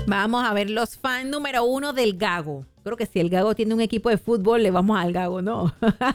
Vamos a ver, los fans número 1 del Gago. Creo que si el Gago tiene un equipo de fútbol, le vamos al Gago, ¿no?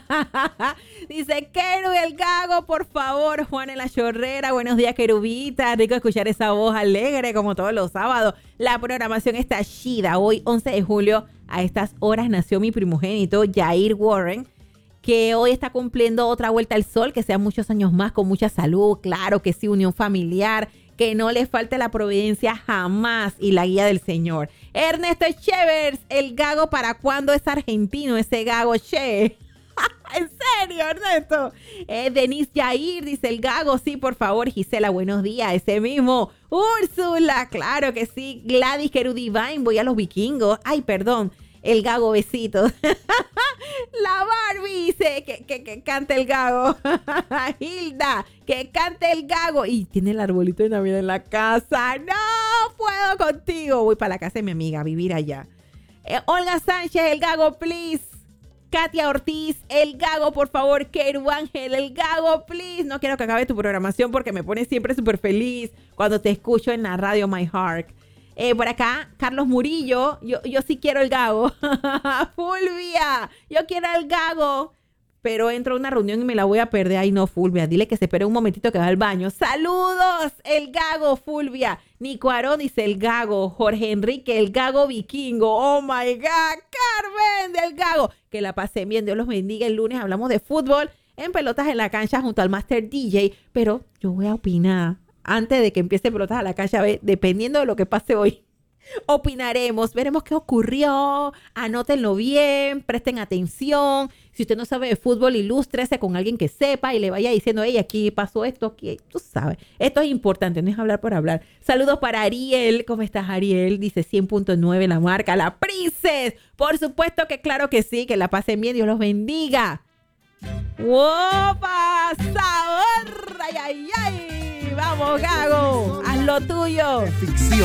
Dice, Keru, el Gago, por favor. Juan en la Chorrera, buenos días, Kerubita. Rico escuchar esa voz alegre como todos los sábados. La programación está chida. Hoy, 11 de julio, a estas horas nació mi primogénito, Jair Warren, que hoy está cumpliendo otra vuelta al sol, que sean muchos años más, con mucha salud, claro que sí, unión familiar, que no le falte la providencia jamás y la guía del Señor. Ernesto Chevers, el Gago, ¿para cuándo es argentino ese Gago, che? ¿En serio, Ernesto? Denise Jair, dice el Gago, sí, por favor. Gisela, buenos días, ese mismo. Úrsula, claro que sí. Gladys Kerudivine, voy a los vikingos. Ay, perdón. El Gago, besitos. La Barbie dice que cante el Gago. Hilda, que cante el Gago. Y tiene el arbolito de Navidad en la casa. No puedo contigo. Voy para la casa de mi amiga a vivir allá. Olga Sánchez, el Gago, please. Katia Ortiz, el Gago, por favor. Keru Ángel, el Gago, please. No quiero que acabe tu programación porque me pone siempre súper feliz cuando te escucho en la radio My Heart. Por acá, Carlos Murillo, yo sí quiero el Gago. Fulvia, yo quiero el Gago. Pero entro a una reunión y me la voy a perder. Ay, no, Fulvia, dile que se espere un momentito que va al baño. ¡Saludos! El Gago, Fulvia. Nico Arón dice el Gago. Jorge Enrique, el Gago vikingo. ¡Oh, my God! Carmen del Gago. Que la pasen bien. Dios los bendiga. El lunes hablamos de fútbol en Pelotas en la Cancha junto al Master DJ. Pero yo voy a opinar antes de que empiece Pelotas a la Cancha, dependiendo de lo que pase hoy. Opinaremos, veremos qué ocurrió, anótenlo bien, presten atención. Si usted no sabe de fútbol, ilústrese con alguien que sepa y le vaya diciendo, hey, aquí pasó esto, aquí, tú sabes. Esto es importante, no es hablar por hablar. Saludos para Ariel, ¿cómo estás, Ariel? Dice 100.9 la marca, la Princess. Por supuesto que claro que sí, que la pasen bien, Dios los bendiga. ¡Opa! ¡Sabor! ¡Ay, ay, ay! ¡Vamos, Gago! ¡Haz lo tuyo!